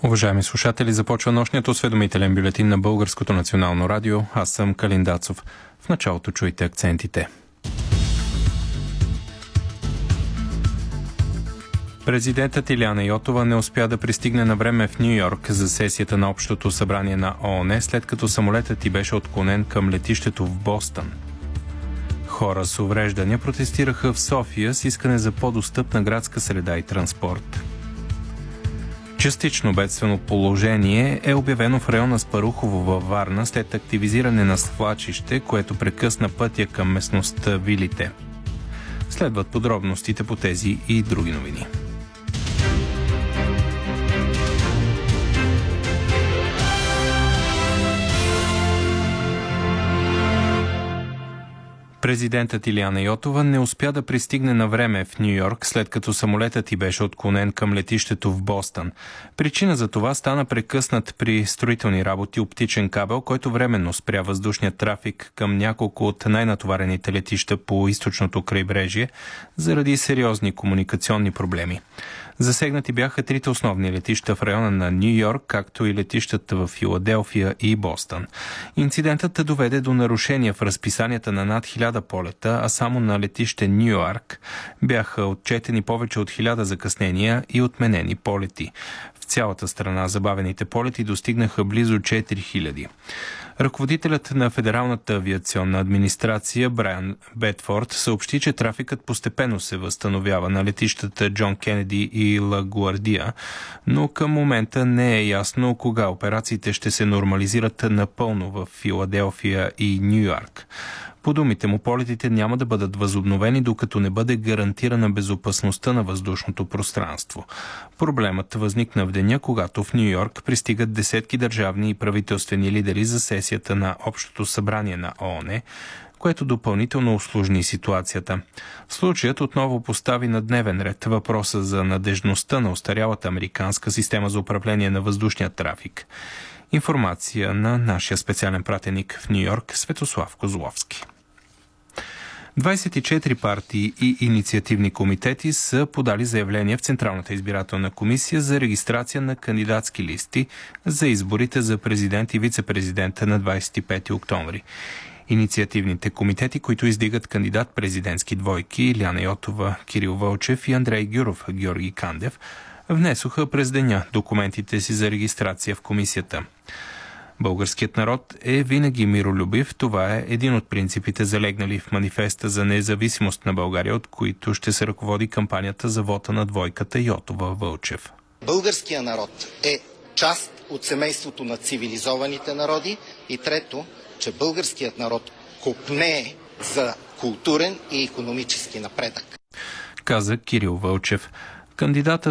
Уважаеми слушатели, започва нощният осведомителен бюлетин на Българското национално радио. Аз съм Калин Дацов. В началото чуйте акцентите. Президентът Илияна Йотова не успя да пристигне на време в Ню-Йорк за сесията на Общото събрание на ООН, след като самолетът й беше отклонен към летището в Бостън. Хора с увреждания протестираха в София с искане за по-достъпна градска среда и транспорт. Частично бедствено положение е обявено в района Спарухово във Варна след активизиране на свлачище, което прекъсна пътя към местността Вилите. Следват подробностите по тези и други новини. Президентът Илияна Йотова не успя да пристигне на време в Ню-Йорк, след като самолетът й беше отклонен към летището в Бостън. Причина за това стана прекъснат при строителни работи оптичен кабел, който временно спря въздушния трафик към няколко от най-натоварените летища по източното крайбрежие заради сериозни комуникационни проблеми. Засегнати бяха трите основни летища в района на Ню-Йорк, както и летищата в Филаделфия и Бостън. Инцидентът доведе до нарушения в разписанията на над 1000 полета, а само на летище Нюарк бяха отчетени повече от 1000 закъснения и отменени полети. В цялата страна забавените полети достигнаха близо 4000. Ръководителят на Федералната авиационна администрация Брайан Бетфорд съобщи, че трафикът постепенно се възстановява на летищата Джон Кенеди и Лагуардия, но към момента не е ясно кога операциите ще се нормализират напълно в Филаделфия и Нюйорк. По думите му, полетите няма да бъдат възобновени, докато не бъде гарантирана безопасността на въздушното пространство. Проблемът възникна в деня, когато в Ню-Йорк пристигат десетки държавни и правителствени лидери за сесията на Общото събрание на ООН, което допълнително усложни ситуацията. Случаят отново постави на дневен ред въпроса за надежността на остарялата американска система за управление на въздушния трафик. Информация на нашия специален пратеник в Ню-Йорк Светослав Козловски. 24 партии и инициативни комитети са подали заявление в Централната избирателна комисия за регистрация на кандидатски листи за изборите за президент и вице-президента на 25 октомври. Инициативните комитети, които издигат кандидат-президентски двойки Илияна Йотова, Кирил Вълчев и Андрей Гюров, Георги Кандев, внесоха през деня документите си за регистрация в комисията. Българският народ е винаги миролюбив. Това е един от принципите, залегнали в манифеста за независимост на България, от които ще се ръководи кампанията за вота на двойката Йотова-Вълчев. Българският народ е част от семейството на цивилизованите народи и трето, че българският народ копнее за културен и икономически напредък. Каза Кирил Вълчев. Кандидатът